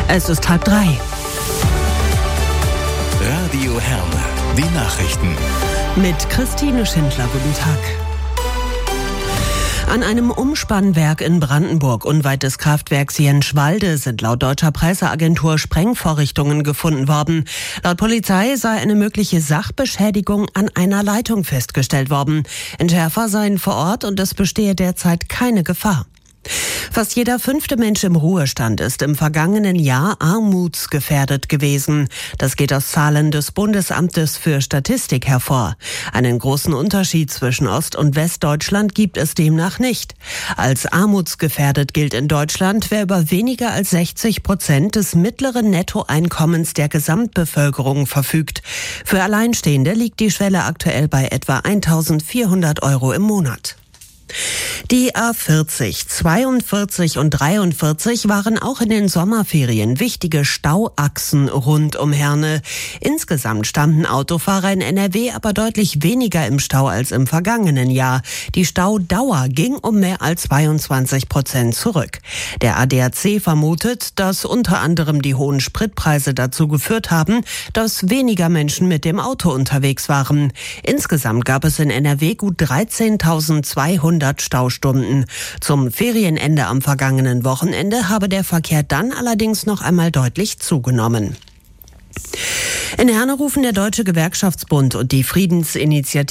Es ist 2:30. Radio Herne, die Nachrichten. Mit Christine Schindler, guten Tag. An einem Umspannwerk in Brandenburg unweit des Kraftwerks Jenschwalde sind laut deutscher Presseagentur Sprengvorrichtungen gefunden worden. Laut Polizei sei eine mögliche Sachbeschädigung an einer Leitung festgestellt worden. Entschärfer seien vor Ort und es bestehe derzeit keine Gefahr. Fast jeder 5. Mensch im Ruhestand ist im vergangenen Jahr armutsgefährdet gewesen. Das geht aus Zahlen des Bundesamtes für Statistik hervor. Einen großen Unterschied zwischen Ost- und Westdeutschland gibt es demnach nicht. Als armutsgefährdet gilt in Deutschland, wer über weniger als 60% des mittleren Nettoeinkommens der Gesamtbevölkerung verfügt. Für Alleinstehende liegt die Schwelle aktuell bei etwa 1.400 € im Monat. Die A40, 42 und 43 waren auch in den Sommerferien wichtige Stauachsen rund um Herne. Insgesamt standen Autofahrer in NRW aber deutlich weniger im Stau als im vergangenen Jahr. Die Staudauer ging um mehr als 22% zurück. Der ADAC vermutet, dass unter anderem die hohen Spritpreise dazu geführt haben, dass weniger Menschen mit dem Auto unterwegs waren. Insgesamt gab es in NRW gut 13.200 Staustunden. Zum Ferienende am vergangenen Wochenende habe der Verkehr dann allerdings noch einmal deutlich zugenommen. In Herne rufen der Deutsche Gewerkschaftsbund und die Friedensinitiative